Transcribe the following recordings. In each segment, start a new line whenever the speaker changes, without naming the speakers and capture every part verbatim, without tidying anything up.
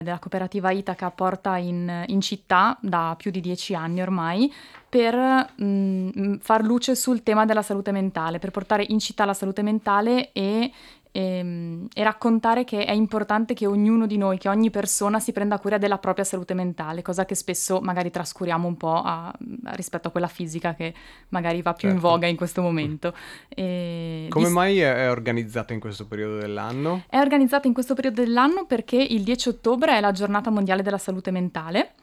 della cooperativa Itaca porta in, in città da più di dieci anni ormai per mh, far luce sul tema della salute mentale, per portare in città la salute mentale e, e, e raccontare che è importante che ognuno di noi, che ogni persona si prenda cura della propria salute mentale, cosa che spesso magari trascuriamo un po' a, a, rispetto a quella fisica che magari va più
certo.
in voga in questo momento. E
Come
dis-
mai è organizzata in questo periodo dell'anno?
È organizzata in questo periodo dell'anno perché il dieci ottobre è la giornata mondiale della salute mentale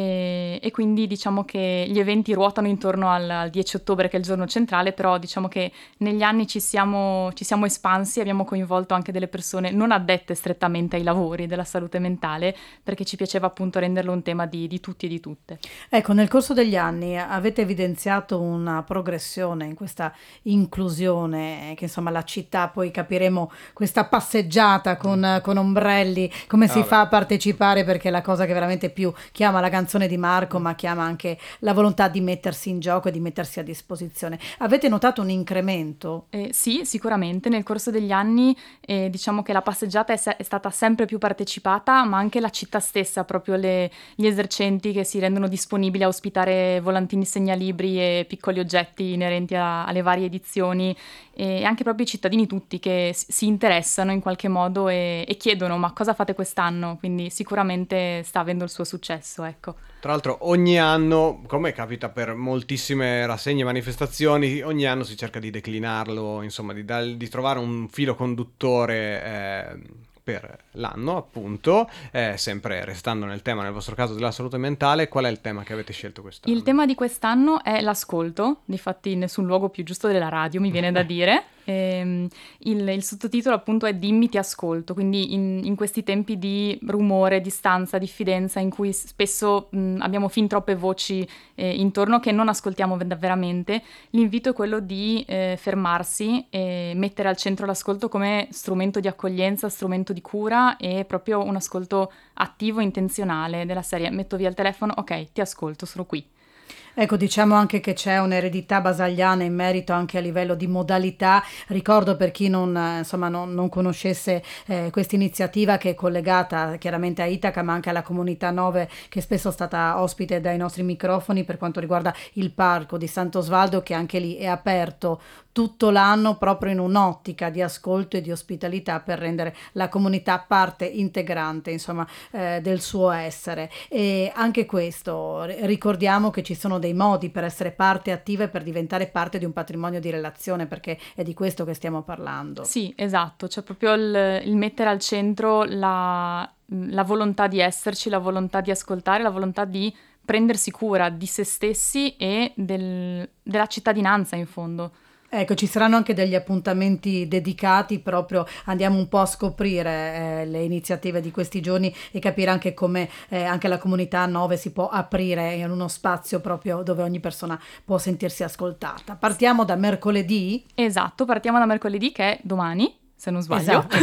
e, e quindi diciamo che gli eventi ruotano intorno al, al dieci ottobre che è il giorno centrale, però diciamo che negli anni ci siamo, ci siamo espansi, abbiamo coinvolto anche delle persone non addette strettamente ai lavori della salute mentale perché ci piaceva appunto renderlo un tema di, di tutti e di tutte.
Ecco, nel corso degli anni avete evidenziato una progressione in questa inclusione, che insomma la città, poi capiremo questa passeggiata con, con ombrelli, come si
Ah,
fa a partecipare, perché è la cosa che veramente più chiama la canzone di Marco, ma chiama anche la volontà di mettersi in gioco e di mettersi a disposizione. Avete notato un incremento?
Eh, sì, sicuramente nel corso degli anni eh, diciamo che la passeggiata è, se- è stata sempre più partecipata, ma anche la città stessa, proprio le- gli esercenti che si rendono disponibili a ospitare volantini segnalibri e piccoli oggetti inerenti a- alle varie edizioni e anche proprio i cittadini tutti che si, si interessano in qualche modo e, e chiedono ma cosa fate quest'anno? Quindi sicuramente sta avendo il suo successo, ecco.
tra l'altro ogni anno, come capita per moltissime rassegne e manifestazioni, ogni anno si cerca di declinarlo, insomma, di, dal- di trovare un filo conduttore eh, per l'anno, appunto, eh, sempre restando nel tema, nel vostro caso, della salute mentale. Qual è il tema che avete scelto quest'anno?
Il tema di quest'anno è l'ascolto, difatti nessun luogo più giusto della radio, mi viene da dire. Ehm, il, il sottotitolo appunto è Dimmi ti ascolto, quindi in, in questi tempi di rumore, distanza, diffidenza, in cui spesso mh, abbiamo fin troppe voci eh, intorno che non ascoltiamo ver- veramente, l'invito è quello di eh, fermarsi e mettere al centro l'ascolto come strumento di accoglienza, strumento di cura e proprio un ascolto attivo, intenzionale, della serie metto via il telefono, ok, ti ascolto, sono qui.
Ecco, diciamo anche che c'è un'eredità basagliana in merito anche a livello di modalità. Ricordo, per chi non, eh, insomma, non, non conoscesse eh, questa iniziativa, che è collegata chiaramente a Itaca, ma anche alla Comunità nove, che spesso è stata ospite dai nostri microfoni per quanto riguarda il parco di Sant'Osvaldo, che anche lì è aperto tutto l'anno proprio in un'ottica di ascolto e di ospitalità per rendere la comunità parte integrante, insomma, eh, del suo essere. E anche questo, ri- ricordiamo che ci sono dei modi per essere parte attiva e per diventare parte di un patrimonio di relazione, perché è di questo che stiamo parlando.
Sì, esatto, c'è proprio il, il mettere al centro la, la volontà di esserci, la volontà di ascoltare, la volontà di prendersi cura di se stessi e del- della cittadinanza in fondo.
Ecco, ci saranno anche degli appuntamenti dedicati, proprio andiamo un po' a scoprire eh, le iniziative di questi giorni e capire anche come eh, anche la Comunità nove si può aprire in uno spazio proprio dove ogni persona può sentirsi ascoltata. Partiamo da mercoledì.
Esatto, partiamo da mercoledì che è domani, se non sbaglio.
Esatto.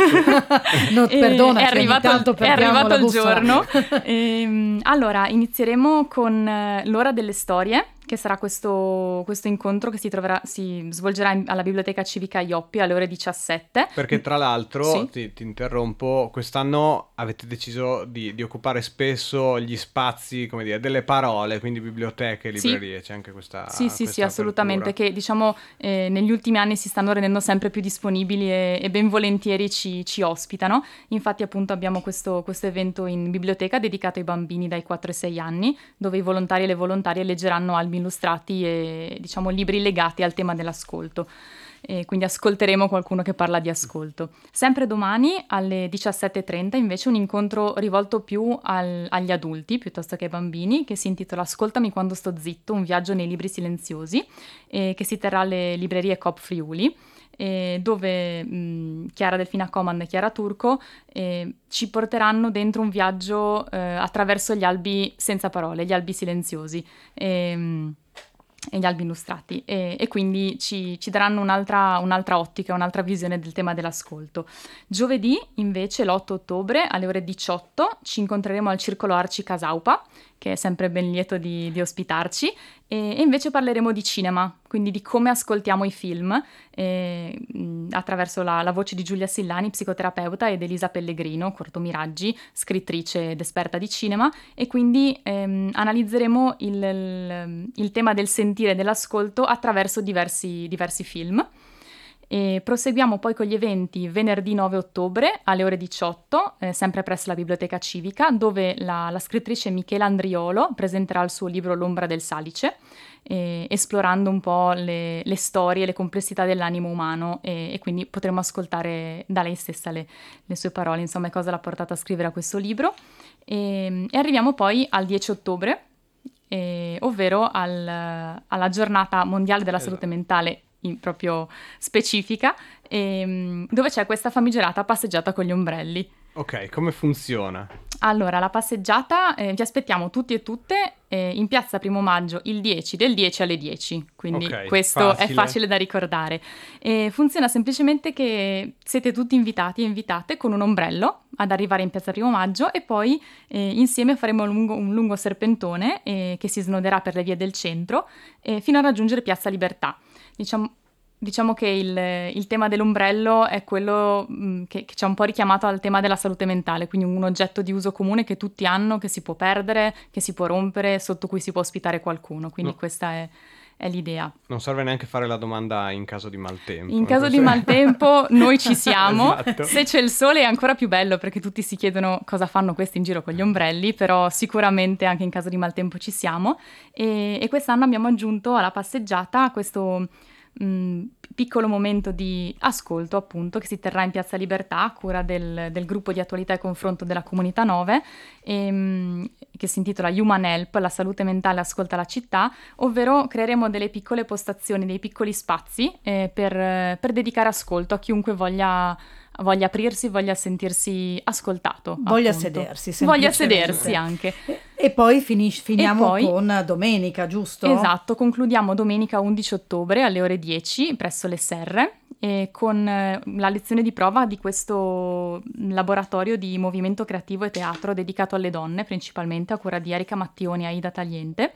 No,
E
perdonaci,
è arrivato,
ogni tanto
è
perdiamo
arrivato
la
il
bussola.
giorno. Ehm, allora, inizieremo con eh, l'ora delle storie, che sarà questo, questo incontro che si, troverà, si svolgerà in- alla Biblioteca Civica Ioppi alle ore diciassette.
Perché tra l'altro,
Sì.
ti, ti interrompo, quest'anno avete deciso di, di occupare spesso gli spazi, come dire, delle parole, quindi biblioteche,
Sì.
librerie, c'è anche questa
Sì, sì, sì,
questa
assolutamente,
apertura.
che diciamo eh, negli ultimi anni si stanno rendendo sempre più disponibili e, e ben volentieri ci, ci ospitano. Infatti appunto abbiamo questo, questo evento in biblioteca dedicato ai bambini dai quattro ai sei anni, dove i volontari e le volontarie leggeranno albi illustrati e diciamo libri legati al tema dell'ascolto. E quindi ascolteremo qualcuno che parla di ascolto. Sempre domani alle diciassette e trenta invece un incontro rivolto più al- agli adulti piuttosto che ai bambini, che si intitola Ascoltami quando sto zitto, un viaggio nei libri silenziosi, e che si terrà alle librerie Coop Friuli, e dove mh, Chiara Delfina Coman e Chiara Turco eh, ci porteranno dentro un viaggio eh, attraverso gli albi senza parole, gli albi silenziosi. E, mh, e gli albi illustrati e, e quindi ci, ci daranno un'altra, un'altra ottica, un'altra visione del tema dell'ascolto. Giovedì invece l'otto ottobre alle ore diciotto ci incontreremo al Circolo Arci Casaupa, che è sempre ben lieto di, di ospitarci, E, e invece parleremo di cinema, quindi di come ascoltiamo i film eh, mh, attraverso la, la voce di Giulia Sillani, psicoterapeuta, ed Elisa Pellegrino, cortomiraggi, scrittrice ed esperta di cinema, e quindi ehm, analizzeremo il, il, il tema del sentire e dell'ascolto attraverso diversi, diversi film. E proseguiamo poi con gli eventi venerdì nove ottobre alle ore diciotto, eh, sempre presso la Biblioteca Civica, dove la, la scrittrice Michela Andriolo presenterà il suo libro L'ombra del salice, eh, esplorando un po' le, le storie e le complessità dell'animo umano, e, e quindi potremo ascoltare da lei stessa le, le sue parole, insomma, cosa l'ha portata a scrivere a questo libro. E, e arriviamo poi al dieci ottobre, eh, ovvero al, alla giornata mondiale della salute mentale in proprio specifica, ehm, dove c'è questa famigerata passeggiata con gli ombrelli.
Ok, come funziona?
Allora, la passeggiata, eh, vi aspettiamo tutti e tutte eh, in piazza Primo Maggio il dieci, del dieci alle dieci, quindi
okay,
questo
facile.
È facile da ricordare. E funziona semplicemente che siete tutti invitati e invitate con un ombrello ad arrivare in piazza Primo Maggio, e poi eh, insieme faremo un lungo, un lungo serpentone eh, che si snoderà per le vie del centro eh, fino a raggiungere Piazza Libertà. Diciamo, diciamo che il, il tema dell'ombrello è quello mh, che, che ci ha un po' richiamato al tema della salute mentale, quindi un oggetto di uso comune che tutti hanno, che si può perdere, che si può rompere, sotto cui si può ospitare qualcuno, quindi no. questa è, è l'idea.
Non serve neanche fare la domanda in caso di maltempo.
In caso di maltempo noi ci siamo,
esatto.
Se c'è il sole è ancora più bello, perché tutti si chiedono cosa fanno questi in giro con gli ombrelli, però sicuramente anche in caso di maltempo ci siamo, e, e quest'anno abbiamo aggiunto alla passeggiata questo mh, piccolo momento di ascolto, appunto, che si terrà in Piazza Libertà a cura del, del gruppo di attualità e confronto della Comunità nove, e, mh, che si intitola Human Help, la salute mentale ascolta la città, ovvero creeremo delle piccole postazioni, dei piccoli spazi eh, per, per dedicare ascolto a chiunque voglia, voglia aprirsi, voglia sentirsi ascoltato.
Voglia
appunto.
sedersi.
Voglia sedersi anche.
E, e poi finis- finiamo
e poi,
con domenica, giusto?
Esatto, concludiamo domenica undici ottobre alle ore dieci presso le Serre, e con eh, la lezione di prova di questo laboratorio di movimento creativo e teatro dedicato alle donne, principalmente a cura di Erika Mattioni e Aida Tagliente,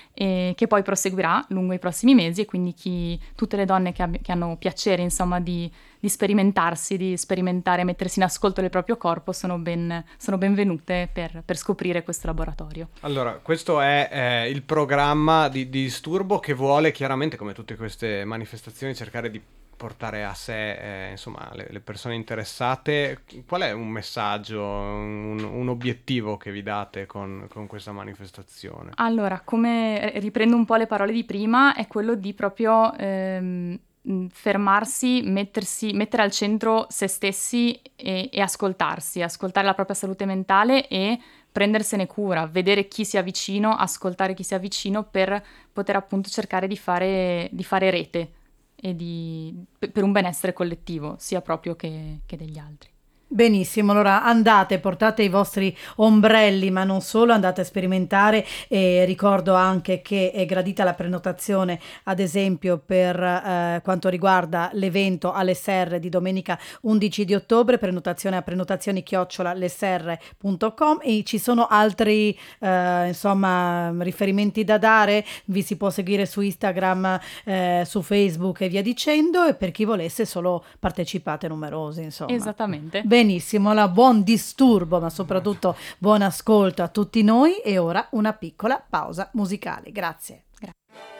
e che poi proseguirà lungo i prossimi mesi, e quindi chi, tutte le donne che, ab- che hanno piacere, insomma, di, di sperimentarsi, di sperimentare, mettersi in ascolto del proprio corpo, sono, ben, sono benvenute per, per scoprire questo laboratorio.
Allora, questo è eh, il programma di, di Disturbo, che vuole chiaramente, come tutte queste manifestazioni, cercare di portare a sé eh, insomma le, le persone interessate. Qual è un messaggio, un, un obiettivo che vi date con, con questa manifestazione?
Allora, come riprendo un po' le parole di prima, è quello di proprio ehm, fermarsi, mettersi, mettere al centro se stessi e, e ascoltarsi, ascoltare la propria salute mentale e prendersene cura, vedere chi sia vicino, ascoltare chi sia vicino, per poter appunto cercare di fare, di fare rete e di, per un benessere collettivo, sia proprio che, che degli altri.
Benissimo, allora andate, portate i vostri ombrelli, ma non solo, andate a sperimentare, e ricordo anche che è gradita la prenotazione, ad esempio per eh, quanto riguarda l'evento alle Serre di domenica undici di ottobre, prenotazione a prenotazioni chiocciola leserre punto com, e ci sono altri eh, insomma riferimenti da dare, vi si può seguire su Instagram, eh, su Facebook e via dicendo, e per chi volesse solo partecipate numerosi, insomma.
Esattamente.
Benissimo, la buon disturbo, ma soprattutto buon ascolto a tutti noi, e ora una piccola pausa musicale. Grazie.
Grazie.